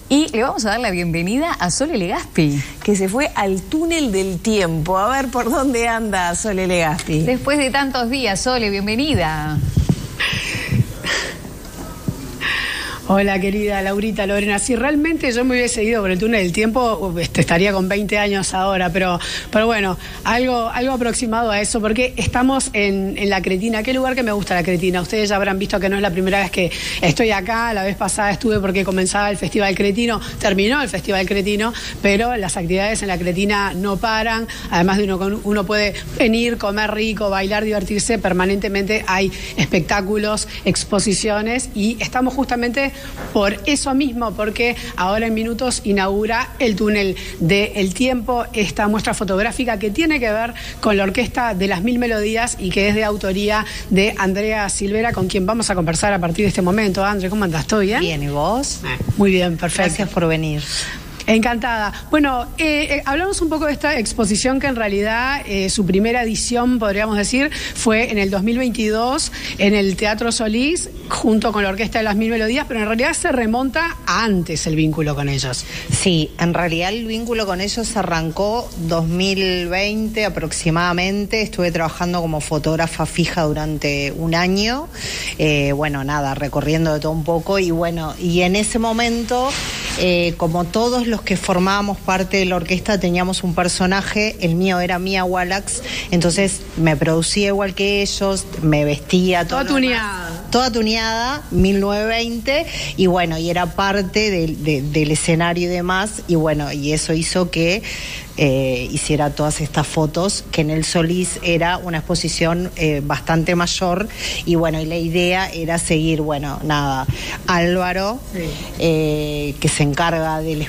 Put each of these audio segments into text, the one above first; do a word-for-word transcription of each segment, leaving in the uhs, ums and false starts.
Y le vamos a dar la bienvenida a Sole Legaspi, que se fue al túnel del tiempo. A ver por dónde anda Sole Legaspi. Después de tantos días, Sole, bienvenida. Hola, querida Laurita Lorena. Si realmente yo me hubiese ido por el túnel del tiempo, este, estaría con veinte años ahora, pero, pero bueno, algo, algo aproximado a eso, porque estamos en, en La Cretina. ¿Qué lugar que me gusta La Cretina? Ustedes ya habrán visto que no es la primera vez que estoy acá. La vez pasada estuve porque comenzaba el Festival Cretino, terminó el Festival Cretino, pero las actividades en La Cretina no paran. Además de uno, uno puede venir, comer rico, bailar, divertirse permanentemente. Hay espectáculos, exposiciones y estamos justamente por eso mismo, porque ahora en minutos inaugura el túnel del tiempo, esta muestra fotográfica que tiene que ver con la Orquesta de las Mil Melodías y que es de autoría de Andrea Silvera, con quien vamos a conversar a partir de este momento. André, ¿cómo andás? ¿Todo bien? Bien, ¿y vos? Eh, muy bien, perfecto. Gracias por venir. Encantada. Bueno, eh, eh, hablamos un poco de esta exposición que en realidad eh, su primera edición, podríamos decir, fue en el dos mil veintidós en el Teatro Solís, junto con la Orquesta de las Mil Melodías, pero en realidad se remonta a antes el vínculo con ellos. Sí, en realidad el vínculo con ellos arrancó dos mil veinte aproximadamente. Estuve trabajando como fotógrafa fija durante un año. Eh, bueno, nada, recorriendo de todo un poco y bueno, y en ese momento, eh, como todos los que formábamos parte de la orquesta teníamos un personaje, el mío era Mia Wallax, entonces me producía igual que ellos, me vestía todo toda tuneada, toda tuneada, mil novecientos veinte, y bueno, y era parte de, de, del escenario y demás, y bueno, y eso hizo que eh, hiciera todas estas fotos, que en el Solís era una exposición eh, bastante mayor, y bueno, y la idea era seguir, bueno, nada, Álvaro, sí. eh, que se encarga del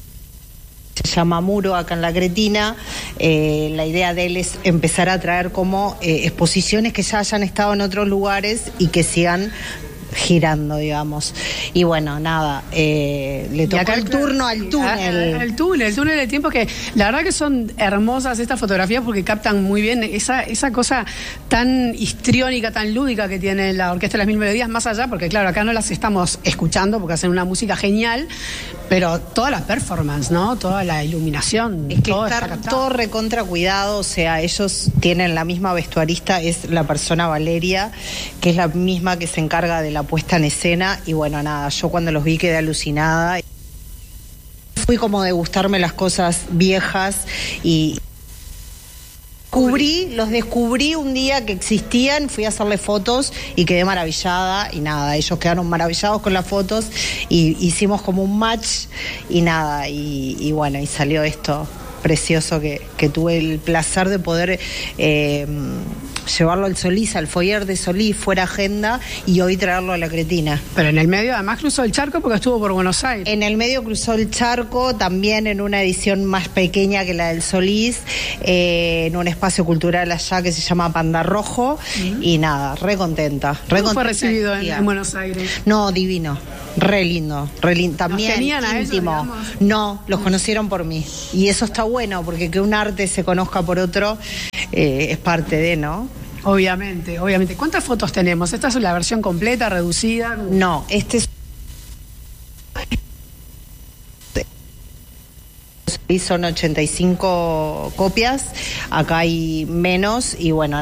se llama Muro acá en La Cretina. Eh, la idea de él es empezar a traer como eh, exposiciones que ya hayan estado en otros lugares y que sigan girando, digamos. Y bueno, nada, eh, le tocó el turno al túnel. El túnel, el túnel del tiempo, que la verdad que son hermosas estas fotografías porque captan muy bien esa, esa cosa tan histriónica, tan lúdica que tiene la Orquesta de las Mil Melodías, más allá, porque claro, acá no las estamos escuchando porque hacen una música genial, pero toda la performance, ¿no? Toda la iluminación. Es que todo está, está todo recontra cuidado, o sea, ellos tienen la misma vestuarista, es la persona Valeria, que es la misma que se encarga de la puesta en escena, y bueno, nada, yo cuando los vi quedé alucinada. Fui como de gustarme las cosas viejas y descubrí, los descubrí un día que existían, fui a hacerle fotos y quedé maravillada, y nada, ellos quedaron maravillados con las fotos y hicimos como un match y nada, y, y bueno, y salió esto precioso que, que tuve el placer de poder eh, llevarlo al Solís, al foyer de Solís, fuera agenda, y hoy traerlo a La Cretina. Pero en el medio además cruzó el charco porque estuvo por Buenos Aires. En el medio cruzó el charco, también en una edición más pequeña que la del Solís, eh, en un espacio cultural allá que se llama Panda Rojo, uh-huh. Y nada, re contenta. Re ¿Cómo contenta, fue recibido en, en Buenos Aires? No, divino. Re lindo, re lindo. También tenían a íntimo. Ellos, no, los conocieron por mí. Y eso está bueno, porque que un arte se conozca por otro eh, es parte de, ¿no? Obviamente, obviamente. ¿Cuántas fotos tenemos? ¿Esta es la versión completa, reducida? No, este es... son ochenta y cinco copias, acá hay menos, y bueno,